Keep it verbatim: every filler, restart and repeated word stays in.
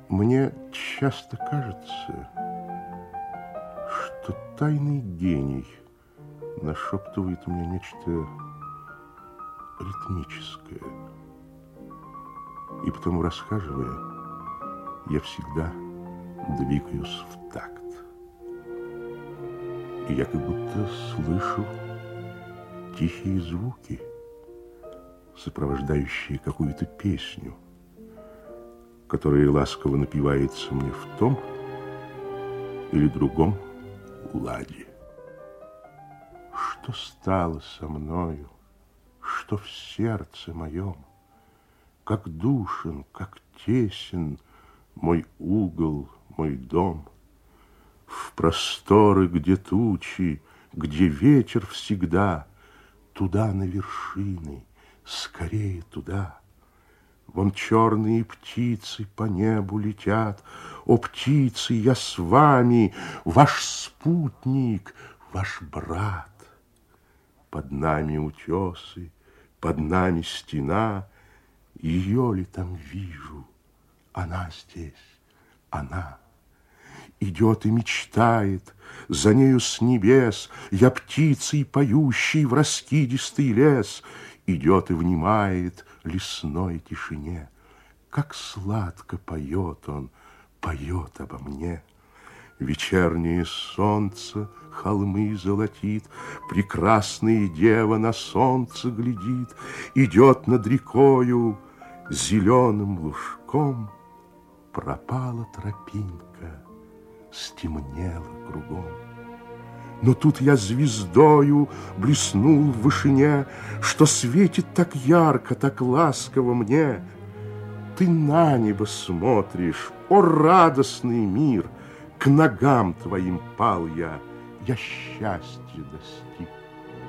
Мне часто кажется, что тайный гений нашептывает мне нечто ритмическое. И потому, расхаживая, я всегда двигаюсь в такт. И я как будто слышу тихие звуки, сопровождающие какую-то песню, которая ласково напевается мне в том или другом ладе. Что стало со мною, что в сердце моем, как душен, как тесен мой угол, мой дом, в просторы, где тучи, где ветер всегда, туда на вершины, скорее туда. Вон черные птицы по небу летят. О, птицы, я с вами, ваш спутник, ваш брат. Под нами утесы, под нами стена. Ее ли там вижу? Она здесь, она. Идет и мечтает, за нею с небес я птицей поющий в раскидистый лес. Идет и внимает лесной тишине. Как сладко поет он, поет обо мне. Вечернее солнце холмы золотит, прекрасная дева на солнце глядит. Идет над рекою зеленым лужком. Пропала тропинка, стемнело кругом. Но тут я звездою блеснул в вышине, что светит так ярко, так ласково мне. Ты на небо смотришь, о радостный мир! К ногам твоим пал я, я счастья достиг.